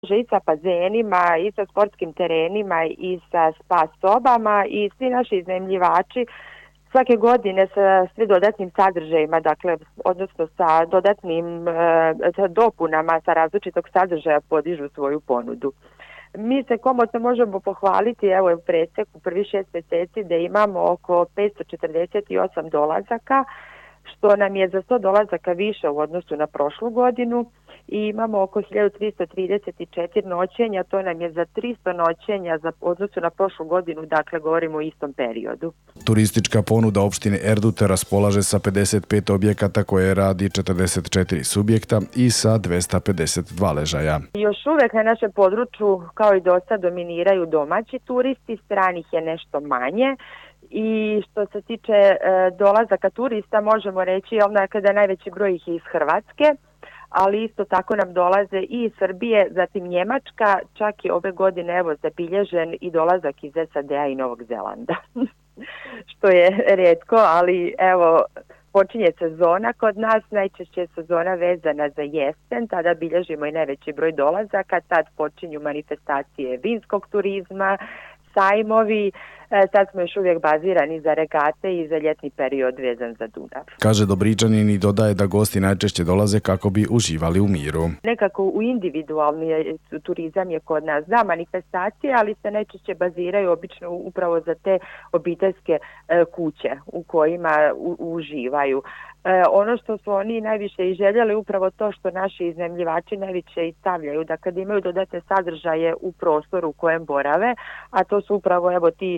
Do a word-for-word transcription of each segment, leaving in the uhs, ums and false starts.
i sa bazenima, i sa sportskim terenima, i sa spa sobama, i svi naši iznajmljivači svake godine sa svi dodatnim sadržajima, dakle, odnosno sa dodatnim e, sa dopunama sa različitog sadržaja podižu svoju ponudu. Mi se komotno možemo pohvaliti, evo u preseku prvih šest mjeseci da imamo oko petsto četrdeset osam dolazaka, što nam je za sto dolazaka više u odnosu na prošlu godinu, i imamo oko hiljadu tristo trideset četiri noćenja, to nam je za tristo noćenja za odnosu na prošlu godinu, dakle govorimo o istom periodu. Turistička ponuda opštine Erdute raspolaže sa pedeset pet objekata koje radi četrdeset četiri subjekta i sa dvesta pedeset dva ležaja. Još uvek na našem području, kao i dosta, dominiraju domaći turisti, stranih je nešto manje. I što se tiče e, dolazaka turista, možemo reći da je najveći broj ih je iz Hrvatske, ali isto tako nam dolaze i iz Srbije, zatim Njemačka, čak i ove godine evo zabilježen i dolazak iz S A D-a i Novog Zelanda, što je retko, ali evo počinje sezona kod nas, najčešće je sezona vezana za jesen, tada bilježimo i najveći broj dolazaka, tad počinju manifestacije vinskog turizma, sajmovi, sad smo još uvijek bazirani za regate i za ljetni period vezan za Dunav. Kaže Dobričanin i dodaje da gosti najčešće dolaze kako bi uživali u miru. Nekako u individualni turizam je kod nas za manifestacije, ali se najčešće baziraju obično upravo za te obiteljske kuće u kojima u, uživaju. E, ono što su oni najviše i željeli, upravo to što naši iznajmljivači najviše i stavljaju, da kad imaju dodatne sadržaje u prostoru u kojem borave, a to su upravo evo ti,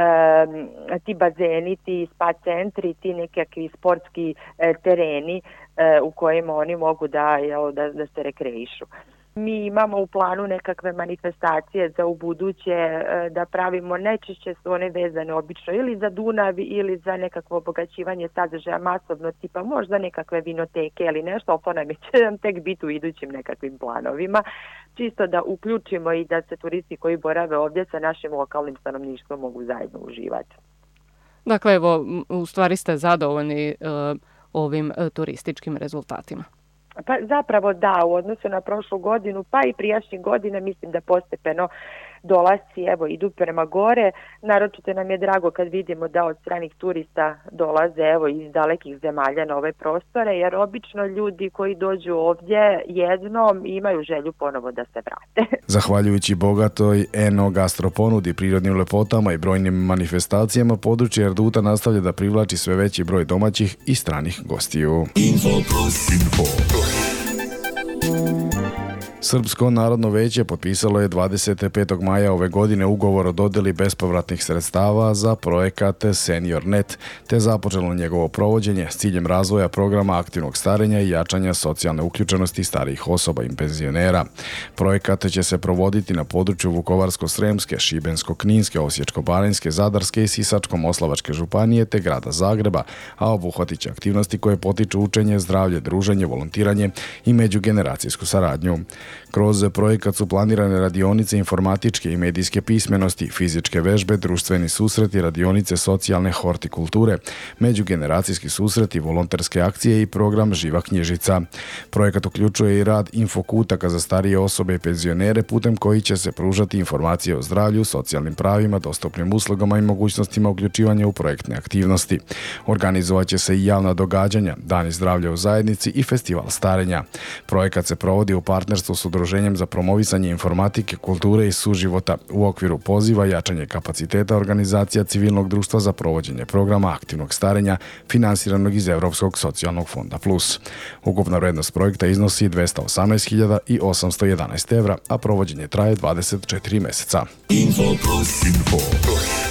e, ti bazeni, ti spa centri, ti nekakvi sportski e, tereni e, u kojima oni mogu da, jel, da, da se rekreišu. Mi imamo u planu nekakve manifestacije za ubuduće da pravimo, najčešće su one vezane obično ili za Dunav ili za nekakvo obogaćivanje sadržaja masovno, tipa možda nekakve vinoteke ili nešto, ali to nam će nam tek biti u idućim nekakvim planovima, čisto da uključimo i da se turisti koji borave ovdje sa našim lokalnim stanovništvom mogu zajedno uživati. Dakle, evo, u stvari ste zadovoljni uh, ovim uh, turističkim rezultatima. Pa zapravo da, u odnosu na prošlu godinu, pa i prijašnjih godina, mislim da postepeno dolasci evo idu prema gore. Naročito nam je drago kad vidimo da od stranih turista dolaze evo iz dalekih zemalja na ove prostore, jer obično ljudi koji dođu ovdje jednom imaju želju ponovo da se vrate. Zahvaljujući bogatoj eno-gastro ponudi, prirodnim lepotama i brojnim manifestacijama, područje Erduta nastavlja da privlači sve veći broj domaćih i stranih gostiju. Info plus. Info plus. Srpsko narodno veće potpisalo je dvadeset petog maja ove godine ugovor o dodjeli bespovratnih sredstava za projekat Senior punkt net, te započelo njegovo provođenje s ciljem razvoja programa aktivnog starenja i jačanja socijalne uključenosti starijih osoba i penzionera. Projekat će se provoditi na području Vukovarsko-sremske, Šibensko-kninske, Osječko-baranjske, Zadarske i Sisačko-moslavačke županije te grada Zagreba, a obuhvatit će aktivnosti koje potiču učenje, zdravlje, druženje, volontiranje i međugeneracijsku saradnju. Kroz projekat su planirane radionice informatičke i medijske pismenosti, fizičke vežbe, društveni susreti, radionice socijalne hortikulture, međugeneracijski susreti, volonterske akcije i program Živa knjižica. Projekat uključuje i rad infokutaka za starije osobe i penzionere putem koji će se pružati informacije o zdravlju, socijalnim pravima, dostupnim uslugama i mogućnostima uključivanja u projektne aktivnosti. Organizovat će se i javna događanja, Dani zdravlja u zajednici i festival starenja. Projekat se provodi u partnerstvu s Udruženjem za promovisanje informatike, kulture i suživota u okviru poziva jačanje kapaciteta organizacija civilnog društva za provođenje programa aktivnog starenja finansiranog iz Europskog socijalnog fonda plus. Ukupna vrednost projekta iznosi dvesta osamnaest hiljada osamsto jedanaest evra, a provođenje traje dvadeset četiri mjeseca. Info plus. Info plus.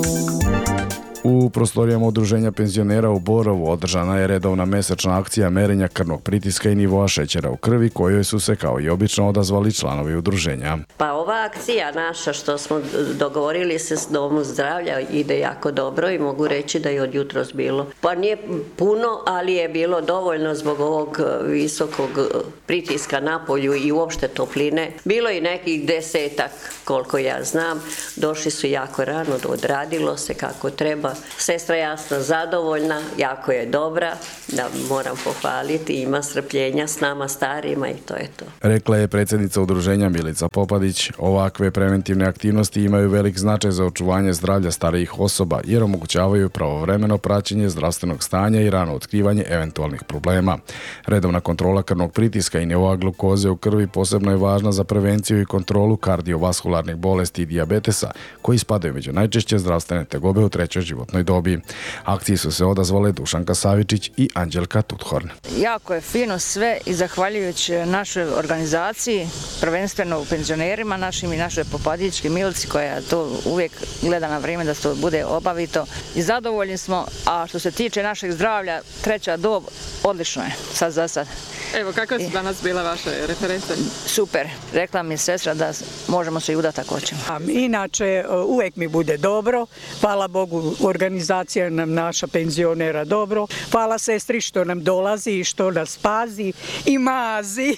U prostorijama Udruženja penzionera u Borovu održana je redovna mesečna akcija merenja krvnog pritiska i nivoa šećera u krvi, kojoj su se kao i obično odazvali članovi udruženja. Pa ova akcija naša što smo dogovorili se s Domom zdravlja ide jako dobro i mogu reći da je od jutros bilo. Pa nije puno, ali je bilo dovoljno zbog ovog visokog pritiska na polju i uopšte topline. Bilo je nekih desetak, koliko ja znam, došli su jako rano, odradilo se kako treba. rekla. Sestra Jasna zadovoljna, jako je dobra, da moram pohvaliti, ima strpljenja s nama starima i to je to. Rekla je predsjednica udruženja Milica Popadić. Ovakve preventivne aktivnosti imaju velik značaj za očuvanje zdravlja starijih osoba jer omogućavaju pravovremeno praćenje zdravstvenog stanja i rano otkrivanje eventualnih problema. Redovna kontrola krvnog pritiska i nivoa glukoze u krvi posebno je važna za prevenciju i kontrolu kardiovaskularnih bolesti i dijabetesa, koji spadaju među najčešće zdravstvene tegobe u trećoj životnoj dobi. Akciji su se odazvale Dušanka Savičić i Anđelka Tuthorn. Jako je fino sve i zahvaljujući našoj organizaciji, prvenstveno u penzionerima našim i našoj Popadićki Milici koja to uvijek gleda na vrijeme da to bude obavito i zadovoljni smo, a što se tiče našeg zdravlja, treća dob, odlično je, sad za sad. Evo, kakve su danas bile vaše reference? Super, rekla mi sestra da možemo se i udati ako hoćemo. Inače, uvijek mi bude dobro, hvala Bogu, organizacija nam naša penzionera dobro, hvala sestri što nam dolazi i što nas pazi i mazi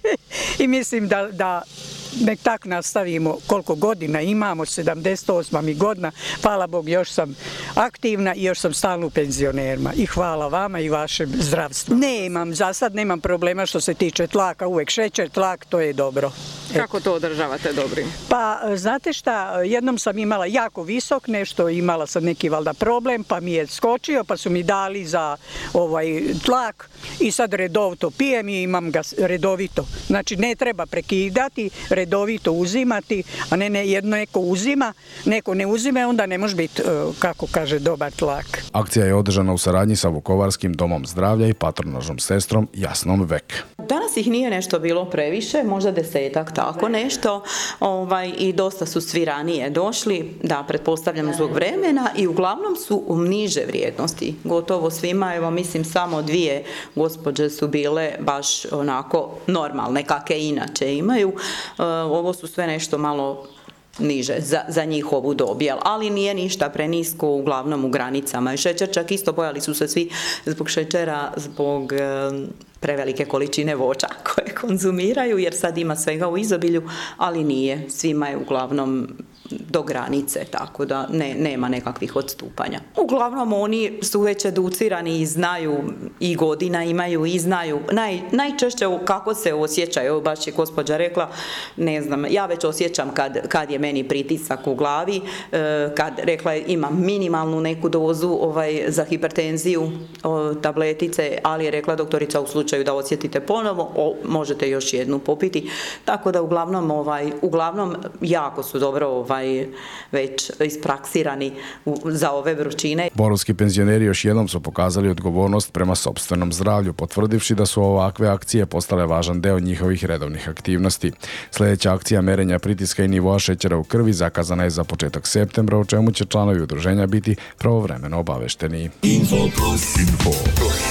i mislim da, da nek tak nastavimo koliko godina imamo, sedamdeset osma mi godina, hvala Bog još sam aktivna i još sam stalno u penzionerima i hvala vama i vašem zdravstvu. Nemam, za sad nemam problema što se tiče tlaka, uvijek šećer, tlak, to je dobro. Kako to održavate dobrim? Pa, znate šta, jednom sam imala jako visok nešto, imala sam neki valjda problem, pa mi je skočio, pa su mi dali za ovaj tlak i sad redovito pijem i imam ga redovito. Znači, ne treba prekidati, redovito uzimati, a ne, ne jedno neko uzima, neko ne uzime, onda ne može biti, kako kaže, dobar tlak. Akcija je održana u saradnji sa Vukovarskim domom zdravlja i patronažnom sestrom Jasnom Vek. Danas ih nije nešto bilo previše, možda desetak, tako nešto, ovaj, i dosta su svi ranije došli, da, pretpostavljam zbog vremena i uglavnom su u niže vrijednosti. Gotovo svima, evo mislim samo dvije gospođe su bile baš onako normalne, kakve inače imaju. E, ovo su sve nešto malo niže za, za njihovu dobi, ali nije ništa prenisko, uglavnom u granicama. I šećer čak isto, bojali su se svi zbog šećera, zbog e, prevelike količine voća koje konzumiraju, jer sad ima svega u izobilju, ali nije. Svima je uglavnom do granice, tako da ne, nema nekakvih odstupanja. Uglavnom oni su već educirani i znaju i godina imaju i znaju naj, najčešće kako se osjećaju. Baš je gospođa rekla, ne znam, ja već osjećam kad, kad je meni pritisak u glavi, kad rekla je imam minimalnu neku dozu ovaj, za hipertenziju o, tabletice, ali je rekla doktorica u slučaju da osjetite ponovo, o, možete još jednu popiti. Tako da uglavnom, ovaj, uglavnom jako su dobro ovaj, već ispraksirani za ove vrućine. Borovski penzioneri još jednom su pokazali odgovornost prema sopstvenom zdravlju, potvrdivši da su ovakve akcije postale važan deo njihovih redovnih aktivnosti. Sljedeća akcija merenja pritiska i nivoa šećera u krvi zakazana je za početak septembra, o čemu će članovi udruženja biti pravovremeno obavešteni. Info plus, info plus.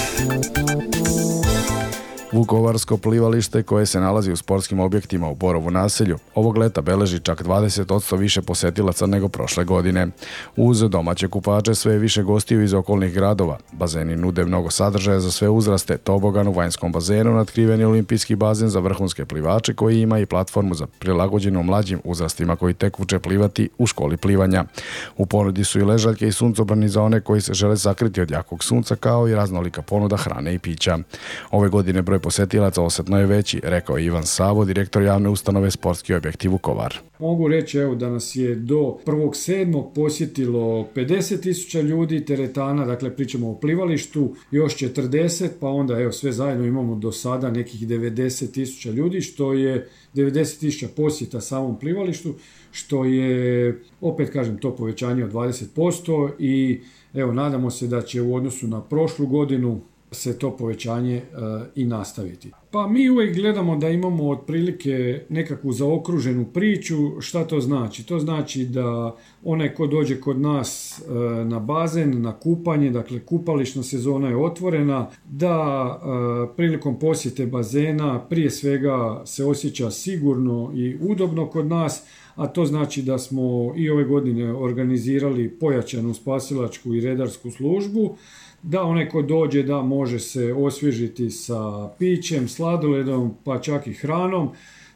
Vukovarsko plivalište, koje se nalazi u sportskim objektima u Borovu naselju, ovog leta beleži čak dvadeset posto više posetilaca nego prošle godine. Uz domaće kupače sve više gostiju iz okolnih gradova. Bazeni nude mnogo sadržaja za sve uzraste, tobogan u vanjskom bazenu, natkriveni olimpijski bazen za vrhunske plivače koji ima i platformu za prilagođenu mlađim uzrastima koji tek uče plivati u školi plivanja. U ponudi su i ležaljke i suncobrani za one koji se žele sakriti od jakog sunca, kao i raznolika ponuda hrane i pića. Ove godine broj posetilaca osjetno je veći, rekao je Ivan Savo, direktor javne ustanove Sportski objekti Vukovar. Mogu reći evo, da nas je do prvog sedmog posjetilo pedeset tisuća ljudi, teretana, dakle pričamo o plivalištu, još četrdeset, pa onda evo sve zajedno imamo do sada nekih devedeset tisuća ljudi, što je devedeset tisuća posjeta samom plivalištu, što je, opet kažem, to povećanje od dvadeset posto i evo nadamo se da će u odnosu na prošlu godinu se to povećanje uh, i nastaviti. Pa mi uvijek gledamo da imamo otprilike nekakvu zaokruženu priču. Šta to znači? To znači da onaj ko dođe kod nas uh, na bazen, na kupanje, dakle kupališna sezona je otvorena, da uh, prilikom posjete bazena prije svega se osjeća sigurno i udobno kod nas, a to znači da smo i ove godine organizirali pojačanu spasilačku i redarsku službu, da onaj ko dođe da može se osvježiti sa pićem, sladoledom, pa čak i hranom,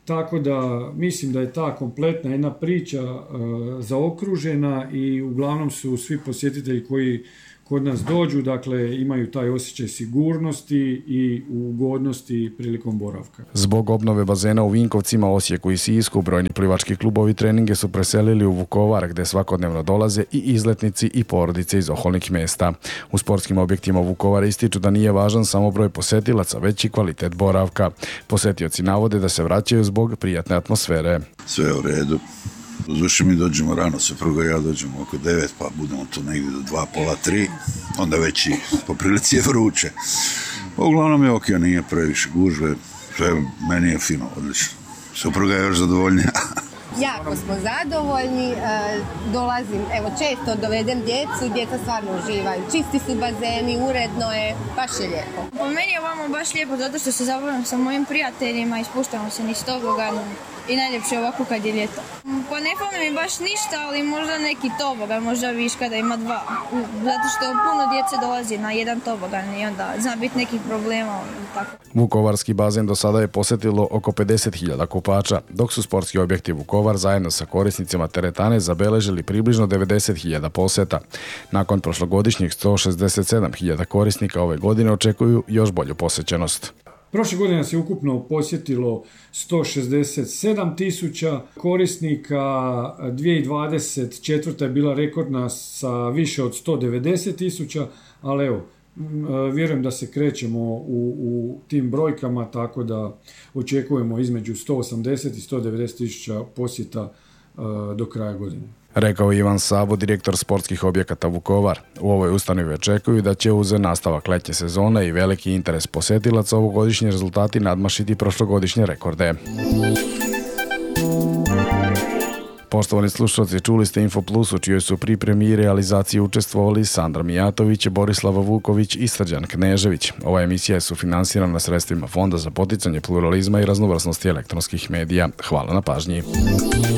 tako da mislim da je ta kompletna jedna priča uh, zaokružena i uglavnom su svi posjetitelji koji kod nas dođu, dakle imaju taj osjećaj sigurnosti i ugodnosti prilikom boravka. Zbog obnove bazena u Vinkovcima, Osijeku i Sisku, brojni plivački klubovi treninge su preselili u Vukovar, gde svakodnevno dolaze i izletnici i porodice iz okolnih mjesta. U sportskim objektima Vukovara ističu da nije važan samo broj posetilaca, već i kvalitet boravka. Posetioci navode da se vraćaju zbog prijatne atmosfere. Sve je u redu. Doduše mi dođemo rano, supruga i ja dođemo oko devet, pa budemo tu negdje do dva, pola, tri, onda već i po prilici je vruće. Uglavnom je ok, nije previše gužve, sve meni je fino, odlično. Supruga je još zadovoljnija. Jako smo zadovoljni, dolazim, evo često dovedem djecu, djeca stvarno uživaju, čisti su bazeni, uredno je, baš je lijepo. Po meni je ovamo baš lijepo zato što se zabavljam sa mojim prijateljima, ispuštamo se niz tobogan i najljepše je ovako kad je ljeto. Pa ne fali mi baš ništa, ali možda neki tobogan, možda viška da ima dva, zato što puno djece dolazi na jedan tobogan i onda zna biti nekih problema. Tako. Vukovarski bazen do sada je posjetilo oko pedeset hiljada kupača, dok su sportski objekti Vukovar zajedno sa korisnicima teretane zabeležili približno devedeset hiljada poseta. Nakon prošlogodišnjih sto šezdeset sedam hiljada korisnika ove godine očekuju još bolju posjećenost. Prošle godine nas je ukupno posjetilo sto šezdeset sedam tisuća korisnika, dvije tisuće dvadeset četvrta je bila rekordna sa više od sto devedeset tisuća, ali evo, vjerujem da se krećemo u, u tim brojkama, tako da očekujemo između sto osamdeset i sto devedeset tisuća posjeta uh, do kraja godine. Rekao Ivan Sabo, direktor sportskih objekata Vukovar. U ovoj ustanovi očekuju da će uz nastavak letnje sezone i veliki interes posjetilaca ovogodišnji rezultati nadmašiti prošlogodišnje rekorde. Poštovani slušalci, čuli ste Info Plus, u čijoj su pripremi i realizaciji učestvovali Sandra Mijatović, Borislava Vuković i Srđan Knežević. Ova emisija je sufinansirana sredstvima Fonda za poticanje pluralizma i raznovrsnosti elektronskih medija. Hvala na pažnji.